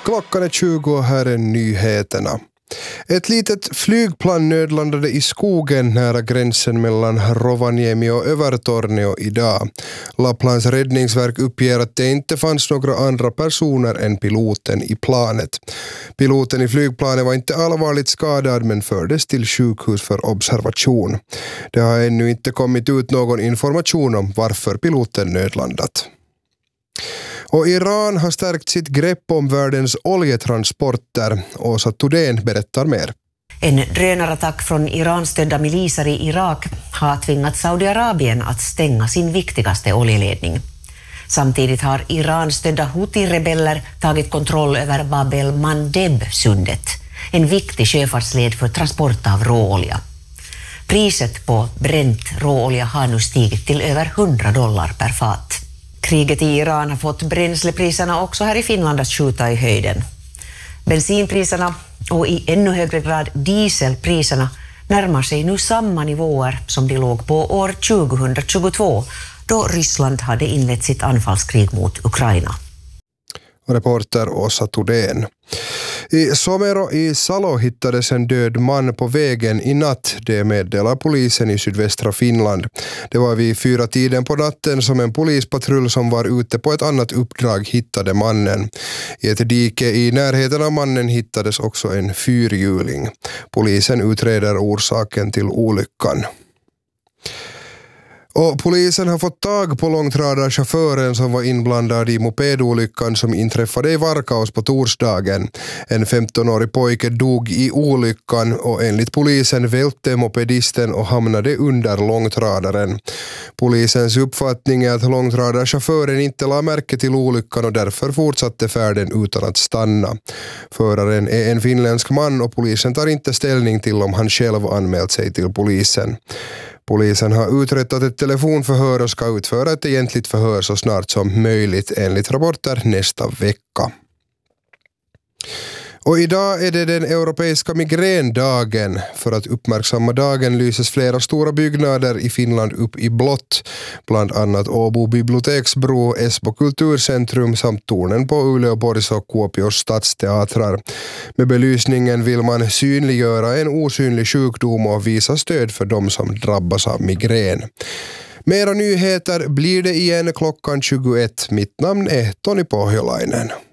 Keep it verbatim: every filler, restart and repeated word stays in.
Klockan är tjugo och här är nyheterna. Ett litet flygplan nödlandade i skogen nära gränsen mellan Rovaniemi och Övertorneå idag. Lapplands räddningsverk uppger att det inte fanns några andra personer än piloten i planet. Piloten i flygplanet var inte allvarligt skadad men fördes till sjukhus för observation. Det har ännu inte kommit ut någon information om varför piloten nödlandat. Och Iran har stärkt sitt grepp om världens oljetransporter. Åsa Thordén berättar mer. En drönarattack från Iran-stödda miliser i Irak har tvingat Saudiarabien att stänga sin viktigaste oljeledning. Samtidigt har Iran-stödda Houthi-rebeller tagit kontroll över Bab el-Mandeb-sundet, en viktig sjöfartsled för transport av råolja. Priset på bränt råolja har nu stigit till över hundra dollar per fat. Kriget i Iran har fått bränslepriserna också här i Finland att skjuta i höjden. Bensinpriserna och i ännu högre grad dieselpriserna närmar sig nu samma nivåer som de låg på år tjugohundratjugotvå då Ryssland hade inlett sitt anfallskrig mot Ukraina. Reporter Åsa Thordén. I Somero i Salo hittades en död man på vägen i natt, det meddelar polisen i sydvästra Finland. Det var vid fyra tiden på natten som en polispatrull som var ute på ett annat uppdrag hittade mannen. I ett dike i närheten av mannen hittades också en fyrhjuling. Polisen utreder orsaken till olyckan. Och polisen har fått tag på långtradarchauffören som var inblandad i mopedolyckan som inträffade i Varkaus på torsdagen. En femtonårig pojke dog i olyckan och enligt polisen välte mopedisten och hamnade under långtradaren. Polisens uppfattning är att långtradarchauffören inte la märke till olyckan och därför fortsatte färden utan att stanna. Föraren är en finländsk man och polisen tar inte ställning till om han själv anmält sig till polisen. Polisen har uträttat ett telefonförhör och ska utföra ett egentligt förhör så snart som möjligt enligt rapporter nästa vecka. Och idag är det den europeiska migrändagen. För att uppmärksamma dagen lyses flera stora byggnader i Finland upp i blått. Bland annat Åbo biblioteksbro, Esbo kulturcentrum samt tornen på Uleåborgs och Kuopios stadsteatrar. Med belysningen vill man synliggöra en osynlig sjukdom och visa stöd för de som drabbas av migrän. Mera nyheter blir det igen klockan tjugoett. Mitt namn är Toni Pohjolainen.